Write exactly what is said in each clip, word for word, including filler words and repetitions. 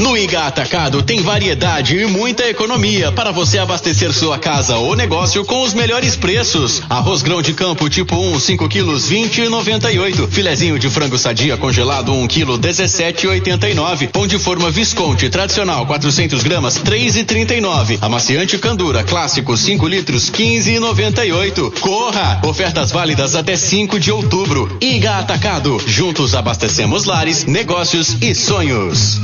No Iga Atacado tem variedade e muita economia para você abastecer sua casa ou negócio com os melhores preços. Arroz grão de campo tipo um, cinco quilos, vinte e noventa e oito. Filezinho de frango sadia congelado um quilo, dezessete e oitenta e nove. Pão de forma Visconti tradicional quatrocentos gramas, três e trinta e nove. Amaciante Candura clássico cinco litros, quinze e noventa e oito. Corra! Ofertas válidas até cinco de outubro. Iga Atacado. Juntos abastecemos lares, negócios e sonhos.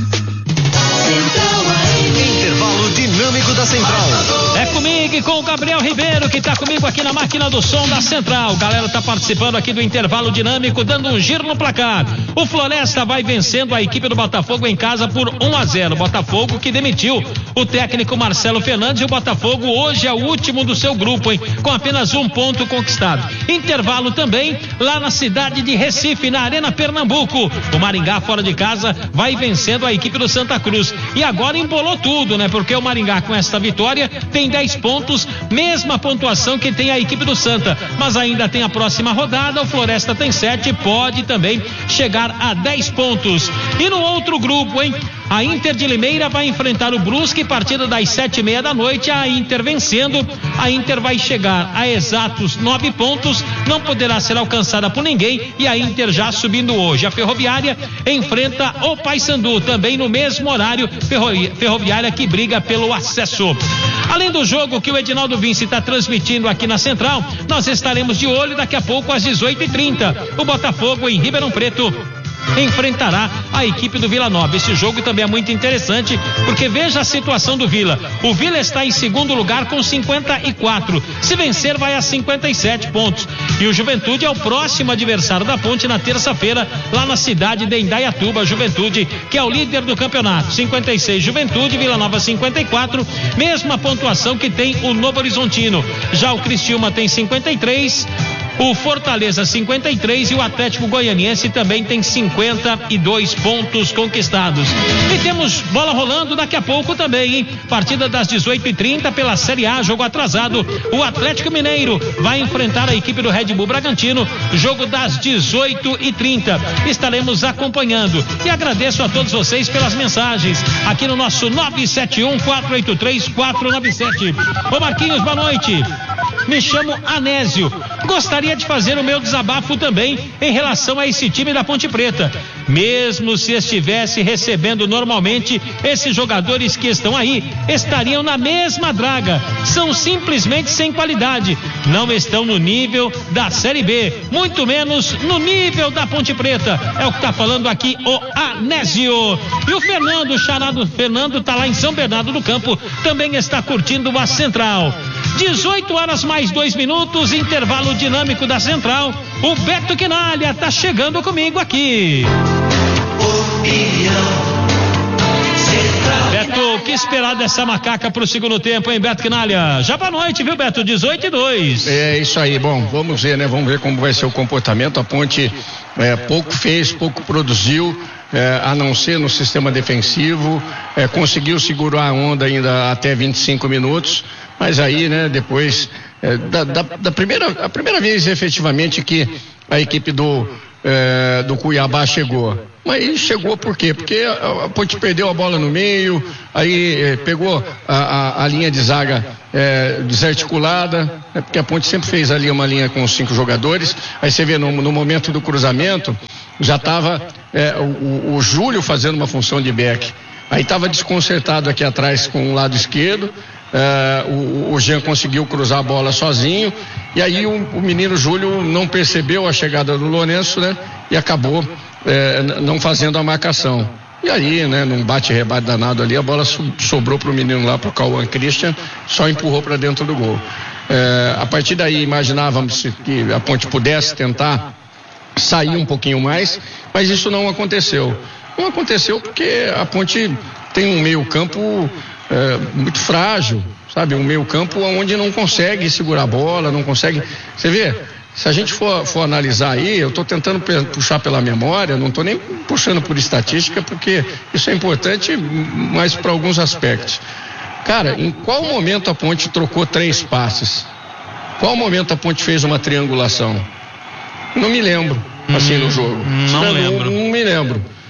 Intervalo dinâmico da Central. É comigo e com o Gabriel Ribeiro, que tá comigo aqui na máquina do som da Central. Galera tá participando aqui do intervalo dinâmico, dando um giro no placar. O Floresta vai vencendo a equipe do Botafogo em casa por um a zero. Botafogo que demitiu o técnico Marcelo Fernandes, e o Botafogo hoje é o último do seu grupo, hein? Com apenas um ponto conquistado. Intervalo também lá na cidade de Recife, na Arena Pernambuco. O Maringá fora de casa vai vencendo a equipe do Santa Cruz. E agora embolou tudo, né? Porque o Maringá com esta vitória tem dez pontos, mesma pontuação que tem a equipe do Santa, mas ainda tem a próxima rodada. O Floresta tem sete, pode também chegar a dez pontos. E no outro grupo, hein? A Inter de Limeira vai enfrentar o Brusque, partida das sete e meia da noite. A Inter vencendo, a Inter vai chegar a exatos nove pontos, não poderá ser alcançada por ninguém, e a Inter já subindo hoje. A Ferroviária enfrenta o Paysandu, também no mesmo horário. Ferroviária que briga pelo acesso. Além do jogo que o Edinaldo Vinci está transmitindo aqui na Central, nós estaremos de olho daqui a pouco às dezoito e trinta. O Botafogo em Ribeirão Preto enfrentará a equipe do Vila Nova. Esse jogo também é muito interessante, porque veja a situação do Vila. O Vila está em segundo lugar com cinquenta e quatro. Se vencer, vai a cinquenta e sete pontos. E o Juventude é o próximo adversário da Ponte na terça-feira, lá na cidade de Indaiatuba. Juventude, que é o líder do campeonato. cinquenta e seis Juventude, Vila Nova cinquenta e quatro. Mesma pontuação que tem o Novo Horizontino. Já o Criciúma tem cinquenta e três. O Fortaleza cinquenta e três e o Atlético Goianiense também tem cinquenta e dois pontos conquistados. E temos bola rolando daqui a pouco também, hein? Partida das dezoito e trinta pela Série A, jogo atrasado. O Atlético Mineiro vai enfrentar a equipe do Red Bull Bragantino, jogo das dezoito e trinta. Estaremos acompanhando. E agradeço a todos vocês pelas mensagens aqui no nosso nove sete um, quatro oito três, quatro nove sete. Ô Marquinhos, boa noite. Me chamo Anésio. Gostaria de fazer o meu desabafo também em relação a esse time da Ponte Preta. Mesmo se estivesse recebendo normalmente, esses jogadores que estão aí estariam na mesma draga. São simplesmente sem qualidade. Não estão no nível da Série B, muito menos no nível da Ponte Preta. É o que está falando aqui o Anésio. E o Fernando, o charado Fernando, está lá em São Bernardo do Campo, também está curtindo a Central. dezoito horas mais dois minutos, intervalo dinâmico da Central. O Beto Quinalha tá chegando comigo aqui. Beto, o que esperar dessa macaca pro segundo tempo, hein, Beto Quinalha? Já pra noite, viu, Beto? dezoito e dois. É isso aí, bom, vamos ver, né? Vamos ver como vai ser o comportamento. A Ponte é, pouco fez, pouco produziu. É, a não ser no sistema defensivo, é, conseguiu segurar a onda ainda até vinte e cinco minutos, mas aí, né, depois é, da, da, da primeira, a primeira vez efetivamente que a equipe do, é, do Cuiabá chegou. Mas chegou por quê? Porque a, a Ponte perdeu a bola no meio, aí é, pegou a, a, a linha de zaga é, desarticulada, é, porque a Ponte sempre fez ali uma linha com os cinco jogadores. Aí você vê no, no momento do cruzamento, já estava é, o, o Júlio fazendo uma função de back. Aí estava desconcertado aqui atrás com o lado esquerdo. É, o, o Jean conseguiu cruzar a bola sozinho. E aí o, o menino Júlio não percebeu a chegada do Lourenço, né? E acabou é, não fazendo a marcação. E aí, né, num bate-rebate danado ali, a bola sobrou pro menino lá, pro Cauã Christian, só empurrou para dentro do gol. É, a partir daí imaginávamos que a Ponte pudesse tentar sair um pouquinho mais, mas isso não aconteceu. Não aconteceu porque a Ponte tem um meio campo é, muito frágil, sabe? Um meio campo onde não consegue segurar a bola, não consegue... Você vê, se a gente for, for analisar aí, eu estou tentando puxar pela memória, não estou nem puxando por estatística, porque isso é importante, mas para alguns aspectos. Cara, em qual momento a Ponte trocou três passes? Qual momento a Ponte fez uma triangulação? Não me lembro, assim, hum, no jogo. Não, não lembro. Não, não me lembro.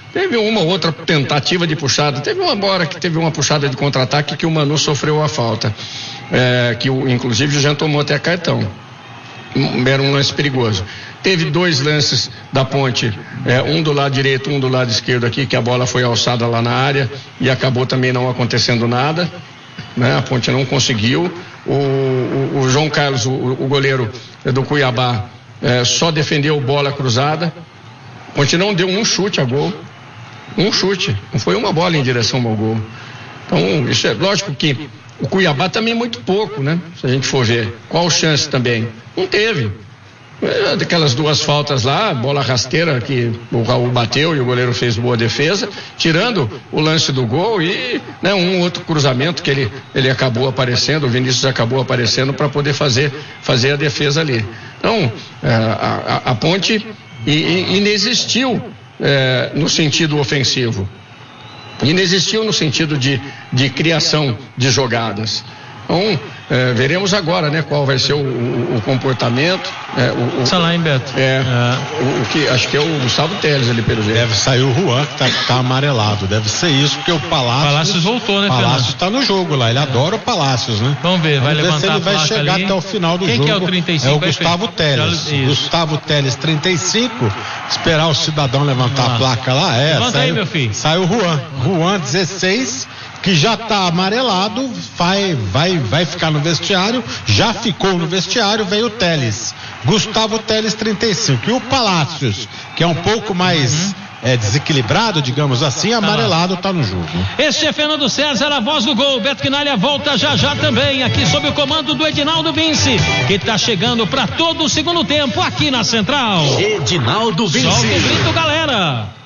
Teve uma outra tentativa de puxada, teve uma hora que teve uma puxada de contra-ataque que o Manu sofreu a falta, é, que o, inclusive o Jean tomou até cartão, era um lance perigoso. Teve dois lances da Ponte, é, um do lado direito, um do lado esquerdo aqui, que a bola foi alçada lá na área e acabou também não acontecendo nada, né? A Ponte não conseguiu. O, o, o João Carlos, o, o goleiro do Cuiabá, é, só defendeu bola cruzada. A Ponte não deu um chute a gol. Um chute, não foi uma bola em direção ao gol. Então, isso é lógico que o Cuiabá também é muito pouco, né? Se a gente for ver, qual chance também? Não teve. É, daquelas duas faltas lá, bola rasteira que o Raul bateu e o goleiro fez boa defesa, tirando o lance do gol e, né, um outro cruzamento que ele, ele acabou aparecendo, o Vinícius acabou aparecendo para poder fazer, fazer a defesa ali. Então, é, a, a, a Ponte e, e, inexistiu É, no sentido ofensivo, inexistiu no sentido de, de criação de jogadas. Então, é, veremos agora, né, qual vai ser o, o, o comportamento. É, o, o, Salá, hein, Beto? É, é. O, o que, acho que é o Gustavo Teles ali, pelo jeito. Deve sair o Juan, que tá, tá amarelado. Deve ser isso, porque o Palácios. Palácios voltou, né, Palácios tá no jogo lá, ele é. adora o Palácios, né? Vamos ver, vai Vamos levantar ver se ele vai chegar ali. Até o final do Quem jogo. Quem que é o trinta e cinco? É o Gustavo Teles. Isso. Gustavo Teles, trinta e cinco. Esperar o cidadão levantar a placa lá. É, Levanta saiu, aí, meu filho. Saiu o Juan. Juan, dezesseis. Que já está amarelado, vai, vai, vai ficar no vestiário, já ficou no vestiário, veio o Teles, Gustavo Teles, trinta e cinco, e o Palácios, que é um pouco mais uhum. é, desequilibrado, digamos assim, amarelado, está no jogo. Este é Fernando César, a voz do gol. Beto Quinalha volta já já também, aqui sob o comando do Edinaldo Vinci, que está chegando para todo o segundo tempo aqui na Central. Edinaldo Vinci. Solta o grito, galera.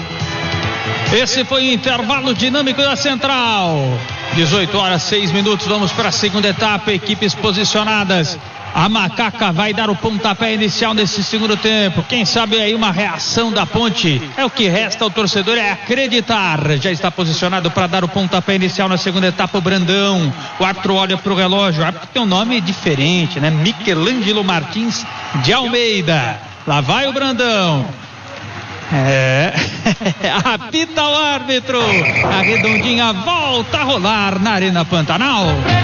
Esse foi o intervalo dinâmico da Central. dezoito horas, seis minutos. Vamos para a segunda etapa. Equipes posicionadas. A Macaca vai dar o pontapé inicial nesse segundo tempo. Quem sabe aí uma reação da Ponte. É o que resta ao torcedor, é acreditar. Já está posicionado para dar o pontapé inicial na segunda etapa o Brandão. O árbitro olha para o relógio. O árbitro tem um nome diferente, né? Michelangelo Martins de Almeida. Lá vai o Brandão. É, apita o árbitro, a redondinha volta a rolar na Arena Pantanal.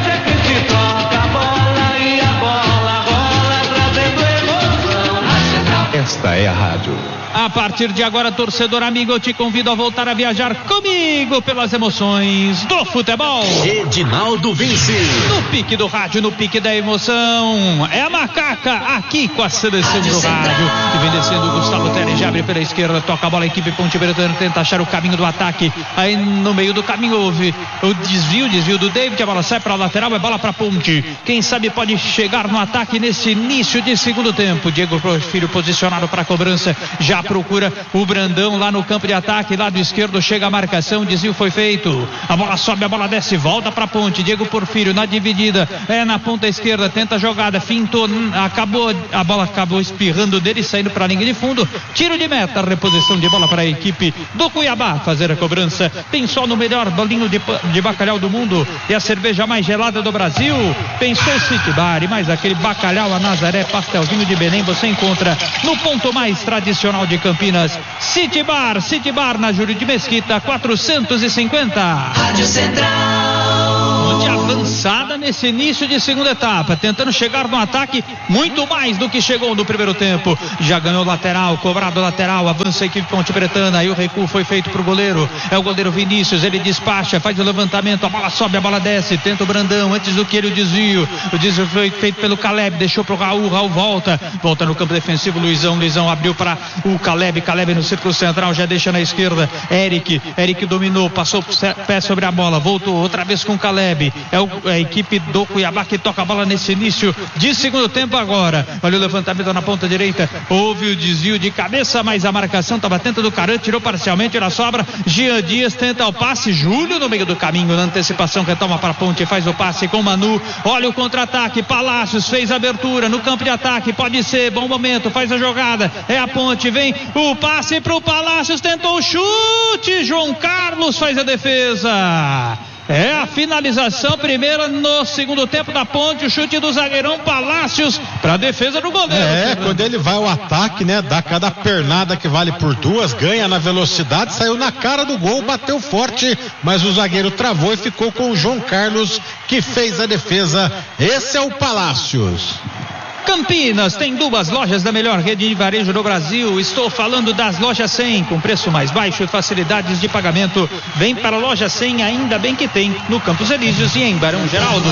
Esta é a rádio. A partir de agora, torcedor amigo, eu te convido a voltar a viajar comigo pelas emoções do futebol. Edinaldo Vinci. No pique do rádio, no pique da emoção. É a Macaca aqui com a seleção do rádio. E vem descendo o Gustavo Teles, já abre pela esquerda, toca a bola, a equipe Ponte Preta tenta achar o caminho do ataque. Aí no meio do caminho houve o desvio, desvio do David, a bola sai para a lateral, é bola para Ponte. Quem sabe pode chegar no ataque nesse início de segundo tempo. Diego Filho posicionado para a cobrança, já procura o Brandão lá no campo de ataque, lado esquerdo, chega a marcação, desvio foi feito, a bola sobe, a bola desce, volta para Ponte, Diego Porfírio na dividida, é na ponta esquerda, tenta a jogada, fintou, acabou, a bola acabou espirrando dele, saindo para a linha de fundo, tiro de meta, reposição de bola para a equipe do Cuiabá fazer a cobrança. Pensou no melhor bolinho de, de bacalhau do mundo e a cerveja mais gelada do Brasil? Pensou City Bar, e mais aquele bacalhau a Nazaré, pastelzinho de Belém, você encontra no ponto mais tradicional de Campinas. City Bar, City Bar na Júlio de Mesquita, quatrocentos e cinquenta. Rádio Central. Ponte avançada nesse início de segunda etapa, tentando chegar no ataque muito mais do que chegou no primeiro tempo. Já ganhou lateral, cobrado lateral, avança a equipe Ponte Pretana, aí o recuo foi feito pro goleiro, é o goleiro Vinícius, ele despacha, faz o levantamento, a bola sobe, a bola desce, tenta o Brandão, antes do que ele o desvio, o desvio foi feito pelo Caleb, deixou pro Raul, Raul volta, volta no campo defensivo, Luizão, Luizão abriu para o Caleb, Caleb no círculo central, já deixa na esquerda, Eric, Eric dominou, passou pé sobre a bola, voltou outra vez com o Caleb, é o, a equipe do Cuiabá que toca a bola nesse início de segundo tempo agora, olha o levantamento na ponta direita, houve o desvio de cabeça, mas a marcação estava atenta do Caran, tirou parcialmente, era sobra, Jean Dias tenta o passe, Júlio no meio do caminho, na antecipação, retoma para a Ponte, faz o passe com Manu, olha o contra-ataque, Palácios fez a abertura no campo de ataque, pode ser, bom momento, faz a jogada, é a Ponte, vem o passe pro Palácios, tentou o chute, João Carlos faz a defesa. É a finalização primeira no segundo tempo da Ponte, o chute do zagueirão Palácios para defesa do goleiro. É, quando ele vai ao ataque, né, dá cada pernada que vale por duas, ganha na velocidade, saiu na cara do gol, bateu forte, mas o zagueiro travou e ficou com o João Carlos, que fez a defesa. Esse é o Palácios. Campinas tem duas lojas da melhor rede de varejo do Brasil. Estou falando das lojas cem, com preço mais baixo e facilidades de pagamento. Vem para a loja cem, ainda bem que tem, no Campos Elíseos e em Barão Geraldo.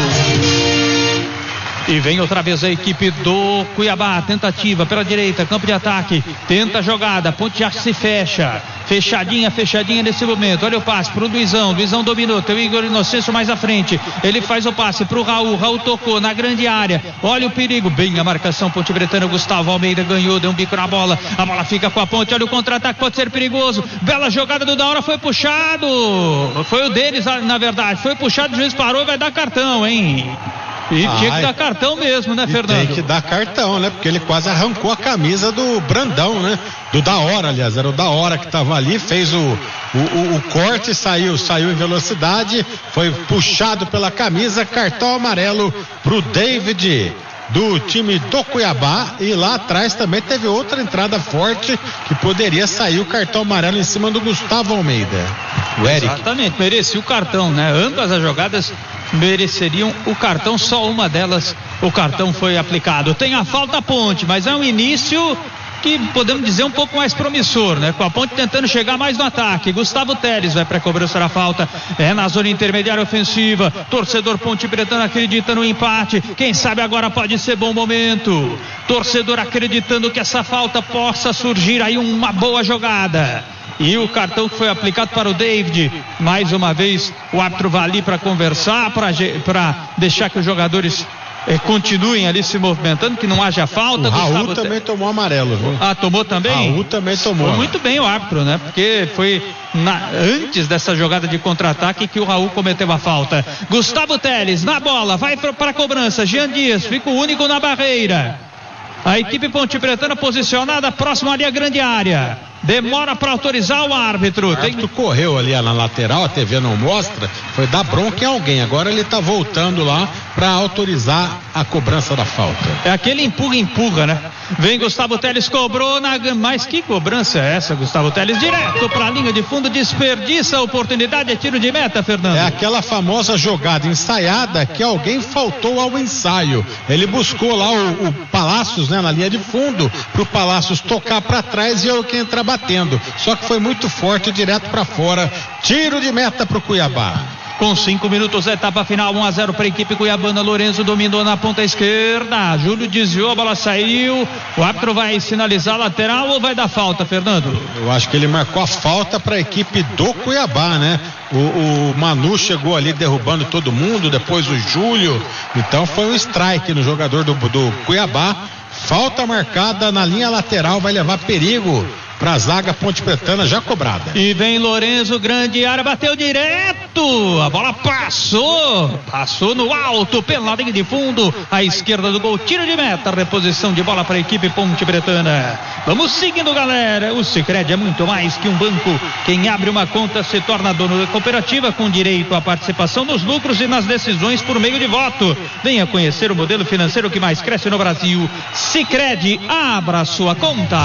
E vem outra vez a equipe do Cuiabá, tentativa pela direita, campo de ataque, tenta a jogada, a Ponte já se fecha, fechadinha, fechadinha nesse momento. Olha o passe pro Luizão, Luizão dominou, tem o Igor Inocêncio mais à frente, ele faz o passe pro Raul, Raul tocou na grande área, olha o perigo, bem a marcação Ponte Bretana, Gustavo Almeida ganhou, deu um bico na bola, a bola fica com a Ponte, olha o contra-ataque, pode ser perigoso, bela jogada do Daura, foi puxado, foi o deles na verdade, foi puxado, o juiz parou e vai dar cartão, hein? E Ai, tinha que dar cartão mesmo, né, Fernando? Tem que dar cartão, né? Porque ele quase arrancou a camisa do Brandão, né? Do da hora, aliás, era o da hora que tava ali, fez o, o, o, o corte, saiu, saiu em velocidade, foi puxado pela camisa, cartão amarelo pro David do time do Cuiabá, e lá atrás também teve outra entrada forte que poderia sair o cartão amarelo em cima do Gustavo Almeida. O Eric. Exatamente, merecia o cartão, né? Ambas as jogadas mereceriam o cartão, só uma delas o cartão foi aplicado. Tem a falta Ponte, mas é um início que podemos dizer um pouco mais promissor, né? Com a Ponte tentando chegar mais no ataque. Gustavo Teles vai para a cobrança da falta, é na zona intermediária ofensiva. Torcedor Ponte Bretana acredita no empate, quem sabe agora pode ser bom momento. Torcedor acreditando que essa falta possa surgir aí uma boa jogada. E o cartão que foi aplicado para o David, mais uma vez o árbitro vai ali para conversar, para deixar que os jogadores eh, continuem ali se movimentando, que não haja falta. O Raul Gustavo também te... tomou amarelo, viu? Ah, tomou também? Raul também tomou. Foi muito bem o árbitro, né? Porque foi na... antes dessa jogada de contra-ataque que o Raul cometeu a falta. Gustavo Teles na bola, vai para a cobrança, Jean Dias fica o único na barreira. A equipe Ponte Bretana posicionada próximo ali à grande área. Demora para autorizar o árbitro. O árbitro Tem... correu ali na lateral, a T V não mostra, foi dar bronca em alguém. Agora ele está voltando lá para autorizar a cobrança da falta. É aquele empurra-empurra, né? Vem Gustavo Teles, cobrou na... Mas que cobrança é essa, Gustavo Teles? Direto para a linha de fundo, desperdiça a oportunidade, é tiro de meta, Fernando. É aquela famosa jogada ensaiada que alguém faltou ao ensaio. Ele buscou lá o, o Palácios, né, na linha de fundo, para o Palácios tocar para trás e é o que entra batendo. Só que foi muito forte, direto para fora. Tiro de meta para o Cuiabá. Com cinco minutos, etapa final, um a zero para a equipe cuiabana. Lourenço dominou na ponta esquerda. Júlio desviou, a bola saiu. O árbitro vai sinalizar lateral ou vai dar falta, Fernando? Eu acho que ele marcou a falta para a equipe do Cuiabá, né? O, o Manu chegou ali derrubando todo mundo, depois o Júlio. Então foi um strike no jogador do, do Cuiabá. Falta marcada na linha lateral, vai levar perigo para a zaga Ponte Bretana já cobrada. E vem Lourenço, grande área, bateu direto, a bola passou, passou no alto, pela linha de fundo, à esquerda do gol, tiro de meta, reposição de bola para a equipe Ponte Bretana. Vamos seguindo, galera. O Sicredi é muito mais que um banco. Quem abre uma conta se torna dono da cooperativa, com direito à participação nos lucros e nas decisões por meio de voto. Venha conhecer o modelo financeiro que mais cresce no Brasil. Sicredi, abra sua conta.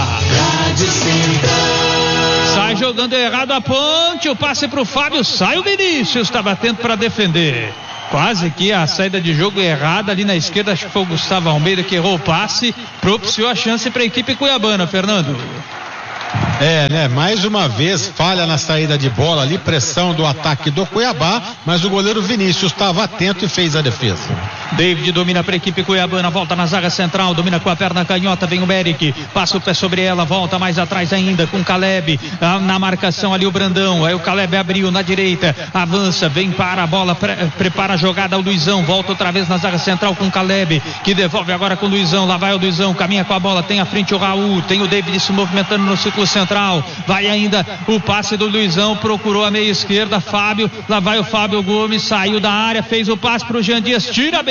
Sai jogando errado a Ponte, o passe para o Fábio, sai o Vinícius, está batendo para defender. Quase que a saída de jogo errada ali na esquerda, acho que foi o Gustavo Almeida que errou o passe, propiciou a chance para a equipe cuiabana, Fernando. É, né? Mais uma vez falha na saída de bola ali, pressão do ataque do Cuiabá, mas o goleiro Vinícius estava atento e fez a defesa. David domina para a equipe cuiabana, volta na zaga central, domina com a perna canhota, vem o Beric, passa o pé sobre ela, volta mais atrás ainda com o Caleb, na marcação ali o Brandão, aí o Caleb abriu na direita, avança, vem para a bola, pre, prepara a jogada o Luizão, volta outra vez na zaga central com o Caleb, que devolve agora com o Luizão, lá vai o Luizão, caminha com a bola, tem à frente o Raul, tem o David se movimentando no círculo central, vai ainda o passe do Luizão, procurou a meia esquerda, Fábio, lá vai o Fábio Gomes, saiu da área, fez o passe para o Jean Dias, tira bem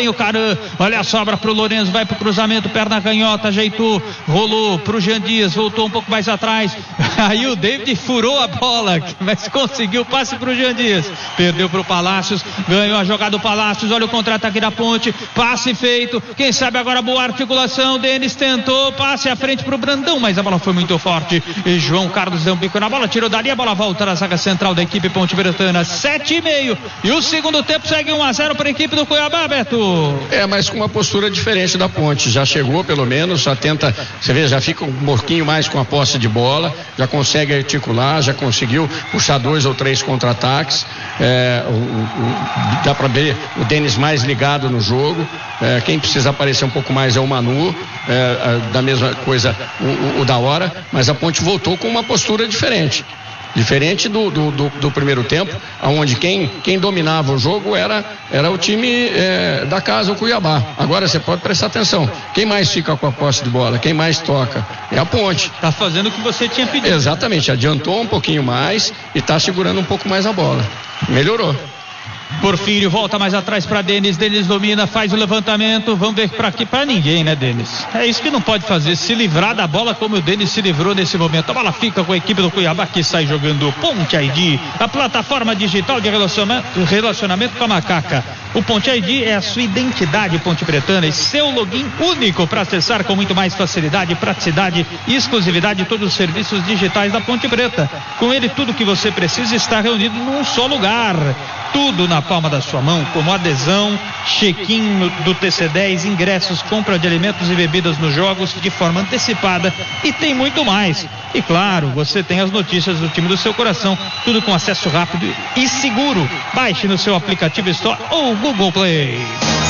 vem o Caran, olha a sobra pro Lourenço, vai pro cruzamento, perna canhota, ajeitou, rolou pro Jean Dias, voltou um pouco mais atrás, aí o David furou a bola, mas conseguiu o passe pro Jean Dias, perdeu pro Palácios, ganhou a jogada do Palácios, olha o contra-ataque da Ponte, passe feito, quem sabe agora boa articulação, Denis tentou, passe à frente pro Brandão, mas a bola foi muito forte, e João Carlos deu um bico na bola, tirou dali, a bola volta na zaga central da equipe Ponte Pretana, sete e meio, e o segundo tempo segue um a zero para a equipe do Cuiabá, Beto. É, mas com uma postura diferente da Ponte, já chegou pelo menos, já tenta, você vê, já fica um pouquinho mais com a posse de bola, já consegue articular, já conseguiu puxar dois ou três contra-ataques, é, o, o, dá para ver o Denis mais ligado no jogo, é, quem precisa aparecer um pouco mais é o Manu, é, é, da mesma coisa o, o, o da hora, mas a Ponte voltou com uma postura diferente. Diferente do, do, do, do primeiro tempo, onde quem, quem dominava o jogo era, era o time é, da casa, o Cuiabá. Agora você pode prestar atenção. Quem mais fica com a posse de bola, quem mais toca, é a Ponte. Tá fazendo o que você tinha pedido. Exatamente, adiantou um pouquinho mais e tá segurando um pouco mais a bola. Melhorou. Porfírio volta mais atrás para Denis, Denis domina, faz o levantamento, vamos ver para aqui, para ninguém, né, Denis? É isso que não pode fazer, se livrar da bola como o Denis se livrou nesse momento. A bola fica com a equipe do Cuiabá, que sai jogando Ponte I D, a plataforma digital de relacionamento, relacionamento com a macaca. O Ponte I D é a sua identidade Ponte Pretana e seu login único para acessar com muito mais facilidade, praticidade e exclusividade todos os serviços digitais da Ponte Preta. Com ele, tudo que você precisa está reunido num só lugar. Tudo na palma da sua mão, como adesão, check-in do T C dez, ingressos, compra de alimentos e bebidas nos jogos de forma antecipada e tem muito mais. E claro, você tem as notícias do time do seu coração, tudo com acesso rápido e seguro. Baixe no seu aplicativo Store ou Google Play.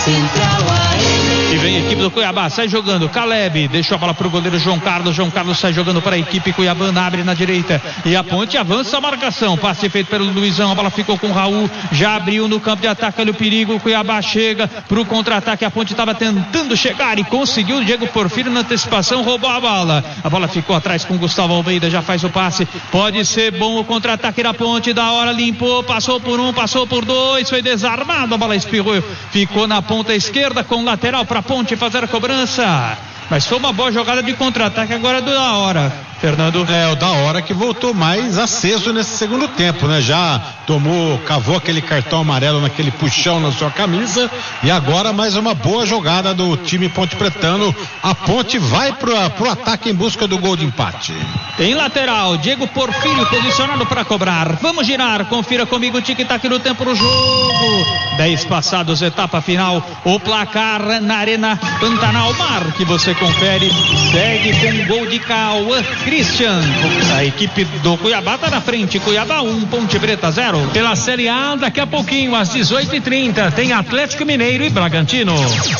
E vem a equipe do Cuiabá, sai jogando, Caleb, deixou a bola pro goleiro João Carlos, João Carlos sai jogando para a equipe Cuiabana, abre na direita, e a Ponte avança a marcação, passe feito pelo Luizão, a bola ficou com o Raul, já abriu no campo de ataque, olha o perigo, o Cuiabá chega pro contra-ataque, a Ponte estava tentando chegar e conseguiu, o Diego Porfírio na antecipação, roubou a bola, a bola ficou atrás com o Gustavo Almeida, já faz o passe, pode ser bom o contra-ataque da Ponte, da hora limpou, passou por um, passou por dois, foi desarmado, a bola espirrou, ficou na ponta esquerda com o lateral para a Ponte fazer a cobrança. Mas foi uma boa jogada de contra-ataque agora do da hora, Fernando. É, o da hora que voltou mais aceso nesse segundo tempo, né? Já tomou, cavou aquele cartão amarelo naquele puxão na sua camisa e agora mais uma boa jogada do time Ponte Pretano. A Ponte vai pro, pro ataque em busca do gol de empate. Tem lateral, Diego Porfírio posicionado para cobrar. Vamos girar, confira comigo o tic-tac no tempo do jogo. dez passados, etapa final. O placar na Arena Pantanal Mar, que você confere, segue com gol de Cauã Christian. A equipe do Cuiabá tá na frente, Cuiabá um, Ponte Preta zero. Pela Série A, daqui a pouquinho, às dezoito e trinta, tem Atlético Mineiro e Bragantino.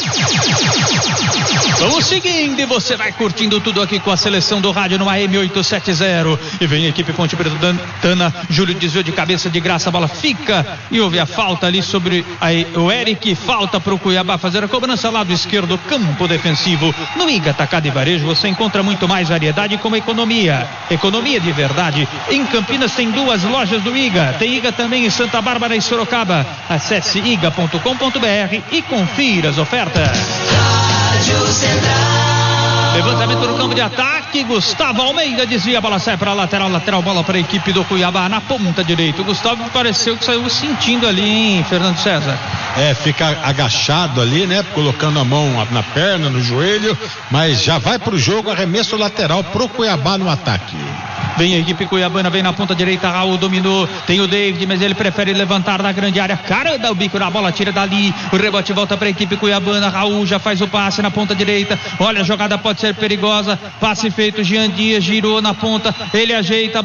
Vamos seguindo e você vai curtindo tudo aqui com a seleção do rádio no A M oitocentos e setenta. E vem a equipe Ponte Pretana, Júlio desviou de cabeça de graça, a bola fica e houve a falta ali sobre a, o Eric, falta para o Cuiabá fazer a cobrança, lado esquerdo, campo defensivo. No I G A Atacado e Varejo você encontra muito mais variedade como economia, economia de verdade. Em Campinas tem duas lojas do I G A, tem I G A também em Santa Bárbara e Sorocaba. Acesse i g a ponto com ponto b r e confira as ofertas. Rádio Central. Levantamento no campo de ataque, Gustavo Almeida desvia, a bola sai para a lateral, lateral, bola para a equipe do Cuiabá na ponta direita. O Gustavo pareceu que saiu sentindo ali, hein, Fernando César? É, fica agachado ali, né, colocando a mão na perna, no joelho, mas já vai pro jogo, arremesso lateral pro Cuiabá no ataque. Vem a equipe cuiabana, vem na ponta direita, Raul dominou, tem o David, mas ele prefere levantar na grande área, cara, dá o bico na bola, tira dali, o rebote volta para a equipe cuiabana, Raul já faz o passe na ponta direita, olha, a jogada pode ser perigosa, passe feito, Jean Dias girou na ponta, ele ajeita,